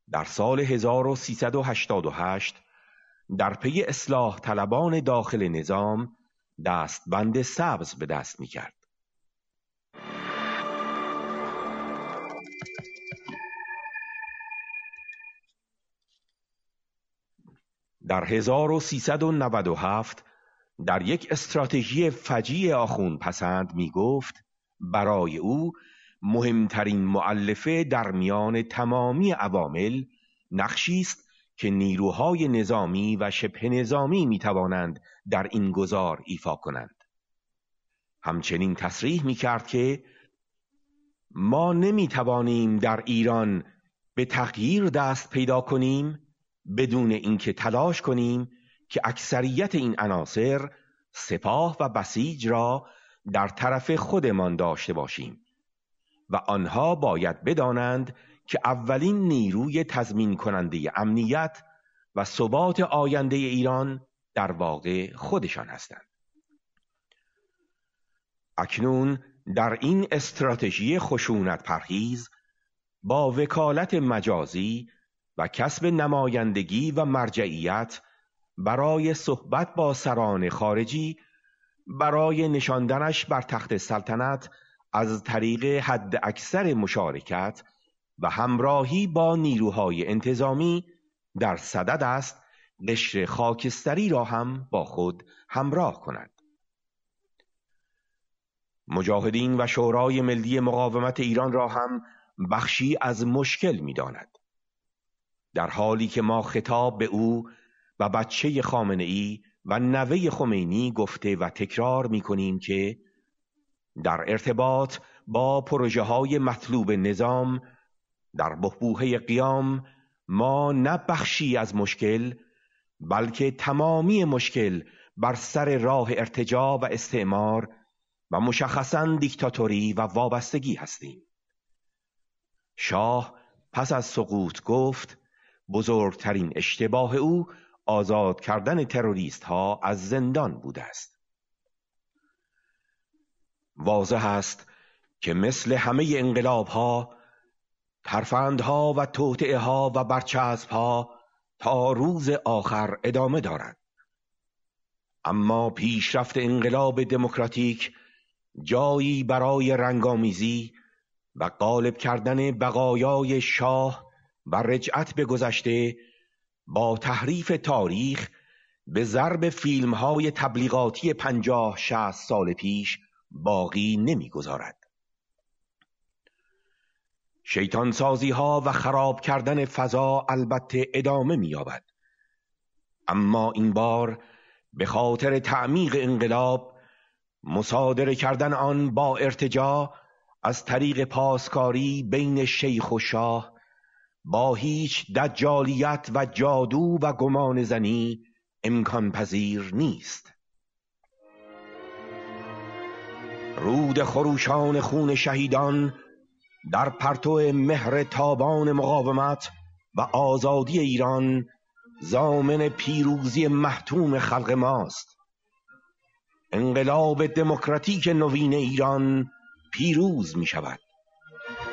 در سال 1388 در پی اصلاح طلبان داخل نظام دستبند سبز به دست می کرد. در 1397 در یک استراتژی فجیع آخوند پسند می گفت برای او مهمترین مؤلفه در میان تمامی عوامل نقشی است که نیروهای نظامی و شبه نظامی می توانند در این گذار ایفا کنند. همچنین تصریح می کرد که ما نمی توانیم در ایران به تغییر دست پیدا کنیم بدون اینکه تلاش کنیم که اکثریت این عناصر سپاه و بسیج را در طرف خودمان داشته باشیم و آنها باید بدانند که اولین نیروی تضمین کننده امنیت و ثبات آینده ایران در واقع خودشان هستند. اکنون در این استراتژی خشونت پرهیز با وکالت مجازی و کسب نمایندگی و مرجعیت برای صحبت با سران خارجی برای نشاندنش بر تخت سلطنت از طریق حد اکثر مشارکت و همراهی با نیروهای انتظامی در صدد است قشر خاکستری را هم با خود همراه کند. مجاهدین و شورای ملی مقاومت ایران را هم بخشی از مشکل می داند. در حالی که ما خطاب به او و بچه خامنه‌ای و نوه خمینی گفته و تکرار می کنیم که در ارتباط با پروژه های مطلوب نظام در بحبوحه قیام ما نه بخشی از مشکل بلکه تمامی مشکل بر سر راه ارتجاع و استعمار و مشخصاً دیکتاتوری و وابستگی هستیم. شاه پس از سقوط گفت بزرگترین اشتباه او آزاد کردن تروریست ها از زندان بوده است. واضح است که مثل همه انقلاب ها ترفندها و توطئه ها و برچسب ها تا روز آخر ادامه دارد. اما پیشرفت انقلاب دموکراتیک جایی برای رنگامیزی و غالب کردن بقایای شاه و رجعت به گذشته با تحریف تاریخ به ضرب فیلم های تبلیغاتی 50-60 سال پیش باقی نمیگذارد. شیطان سازی ها و خراب کردن فضا البته ادامه می‌یابد، اما این بار به خاطر تعمیق انقلاب مصادره کردن آن با ارتجاع از طریق پاسکاری بین شیخ و شاه با هیچ دجالیت و جادو و گمان زنی امکان پذیر نیست. رود خروشان خون شهیدان در پرتو مهر تابان مقاومت و آزادی ایران ضامن پیروزی محتوم خلق ماست. انقلاب دموکراتیک نوین ایران پیروز می شود.